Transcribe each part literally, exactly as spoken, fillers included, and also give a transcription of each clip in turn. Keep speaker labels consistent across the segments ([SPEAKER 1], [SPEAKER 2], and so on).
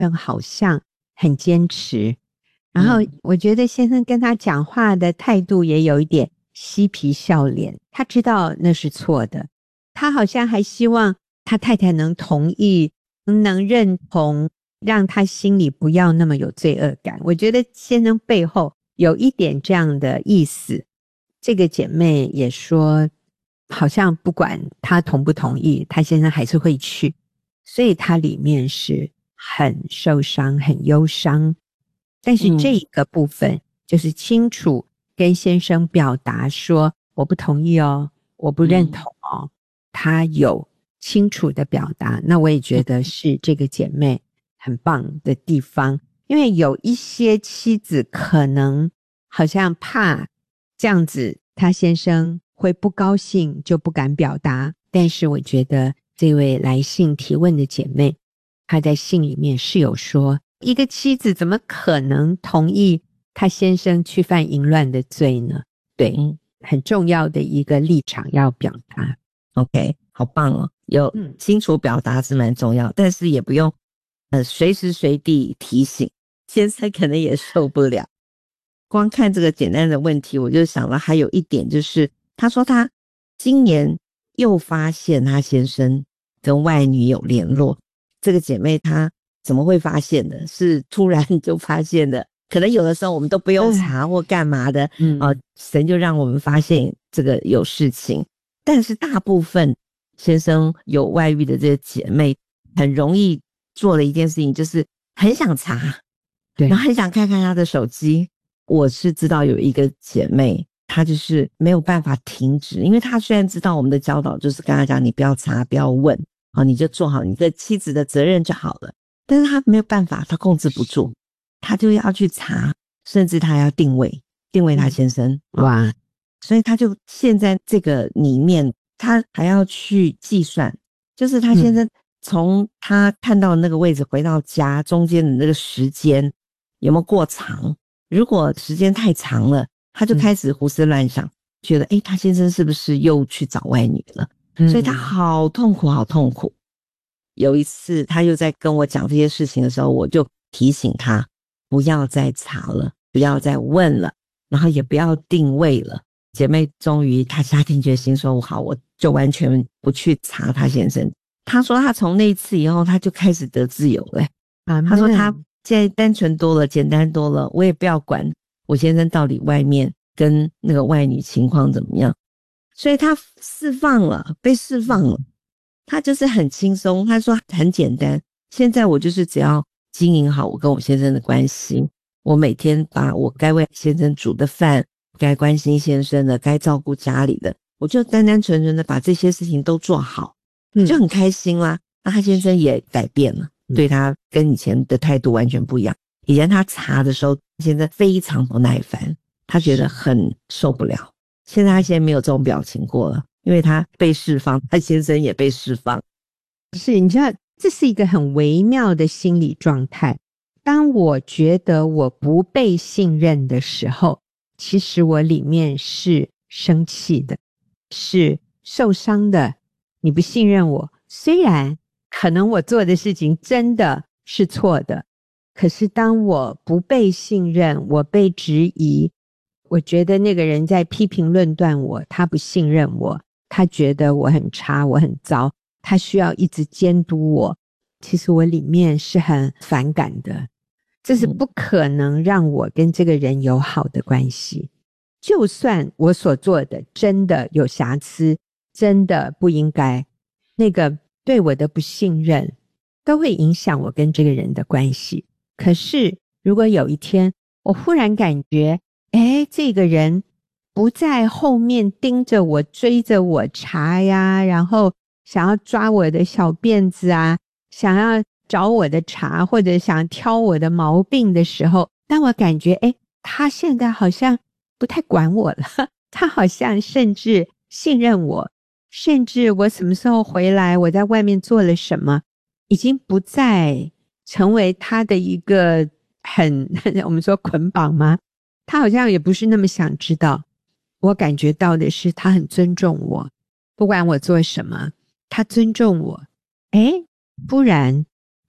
[SPEAKER 1] 生好像很坚持，然后我觉得先生跟他讲话的态度也有一点嬉皮笑脸，他知道那是错的，他好像还希望他太太能同意，能认同，让他心里不要那么有罪恶感。我觉得先生背后有一点这样的意思。这个姐妹也说，好像不管他同不同意，他先生还是会去，所以他里面是很受伤很忧伤。但是这个部分就是清楚跟先生表达说，我不同意哦，我不认同哦，他有清楚的表达，那我也觉得是这个姐妹很棒的地方。因为有一些妻子可能好像怕这样子他先生会不高兴，就不敢表达，但是我觉得这位来信提问的姐妹，她在信里面是有说，一个妻子怎么可能同意她先生去犯淫乱的罪呢？对，很重要的一个立场要表达。
[SPEAKER 2] OK， 好棒哦，有清楚表达是蛮重要，但是也不用呃随时随地提醒，先生可能也受不了。光看这个简单的问题，我就想到还有一点，就是他说他今年又发现他先生跟外女友联络。这个姐妹她怎么会发现的？是突然就发现的，可能有的时候我们都不用查或干嘛的，嗯、呃，神就让我们发现这个有事情。但是大部分先生有外遇的这些姐妹，很容易做了一件事情，就是很想查，对，然后很想看看她的手机。我是知道有一个姐妹，她就是没有办法停止，因为她虽然知道我们的教导就是跟她讲你不要查不要问，好，你就做好你的妻子的责任就好了，但是她没有办法，她控制不住，她就要去查，甚至她要定位定位她先生、嗯、哇，所以她就现在这个里面她还要去计算，就是她先生从她看到那个位置回到家中间的那个时间有没有过长，如果时间太长了，他就开始胡思乱想、嗯、觉得诶他先生是不是又去找外女了、嗯、所以他好痛苦好痛苦。有一次他又在跟我讲这些事情的时候，我就提醒他不要再查了，不要再问了，然后也不要定位了。姐妹终于她下定决心说好，我就完全不去查他先生。她说她从那一次以后她就开始得自由了、啊、她说她现在单纯多了，简单多了，我也不要管我先生到底外面跟那个外女情况怎么样，所以他释放了，被释放了，他就是很轻松。他说很简单，现在我就是只要经营好我跟我先生的关系，我每天把我该为先生煮的饭，该关心先生的，该照顾家里的，我就单单纯纯的把这些事情都做好，就很开心啦。那他先生也改变了，对他跟以前的态度完全不一样。以前他查的时候现在非常不耐烦，他觉得很受不了，现在他现在没有这种表情过了，因为他被释放，他先生也被释放。
[SPEAKER 1] 是，你知道这是一个很微妙的心理状态。当我觉得我不被信任的时候，其实我里面是生气的，是受伤的。你不信任我，虽然可能我做的事情真的是错的，可是当我不被信任，我被质疑，我觉得那个人在批评论断我，他不信任我，他觉得我很差，我很糟，他需要一直监督我，其实我里面是很反感的。这是不可能让我跟这个人有好的关系，就算我所做的真的有瑕疵，真的不应该，那个对我的不信任都会影响我跟这个人的关系。可是如果有一天我忽然感觉诶这个人不在后面盯着我追着我查呀，然后想要抓我的小辫子啊，想要找我的茬，或者想挑我的毛病的时候，当我感觉诶他现在好像不太管我了，他好像甚至信任我，甚至我什么时候回来，我在外面做了什么，已经不再成为他的一个很我们说捆绑吗？他好像也不是那么想知道。我感觉到的是他很尊重我，不管我做什么他尊重我。诶不然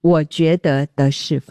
[SPEAKER 1] 我觉得得释放。